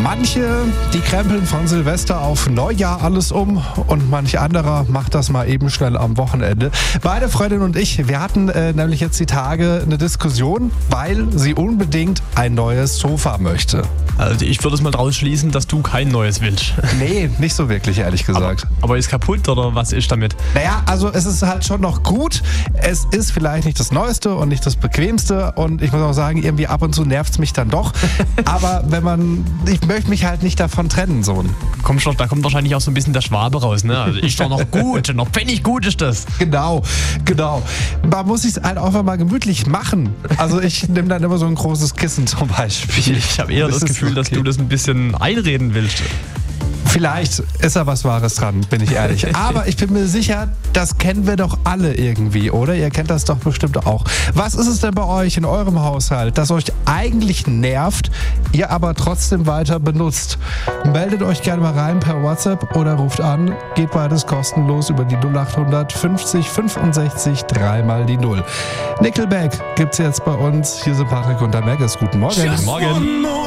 Manche, die krempeln von Silvester auf Neujahr alles um und manch anderer macht das mal eben schnell am Wochenende. Meine Freundin und ich, wir hatten nämlich jetzt die Tage eine Diskussion, weil sie unbedingt ein neues Sofa möchte. Also ich würde es mal draus schließen, dass du kein neues willst. Nee, nicht so wirklich, ehrlich gesagt. Aber ist kaputt oder was ist damit? Naja, also es ist halt schon noch gut. Es ist vielleicht nicht das Neueste und nicht das Bequemste und ich muss auch sagen, irgendwie ab und zu nervt es mich dann doch. Aber ich möchte mich halt nicht davon trennen, so. Da kommt wahrscheinlich auch so ein bisschen der Schwabe raus, ne? Also ist doch noch gut, noch pfennig gut ist das. Genau. Man muss es halt auch mal gemütlich machen. Also ich nehme dann immer so ein großes Kissen zum Beispiel. Ich habe eher das Gefühl, dass du das ein bisschen einreden willst. Vielleicht ist da was Wahres dran, bin ich ehrlich. Aber ich bin mir sicher, das kennen wir doch alle irgendwie, oder? Ihr kennt das doch bestimmt auch. Was ist es denn bei euch in eurem Haushalt, das euch eigentlich nervt, ihr aber trotzdem weiter benutzt? Meldet euch gerne mal rein per WhatsApp oder ruft an. Geht beides kostenlos über die 0800 50 65 3 mal die 0. Nickelback gibt's jetzt bei uns. Hier sind Patrick und der Maggis. Guten Morgen. Morgen.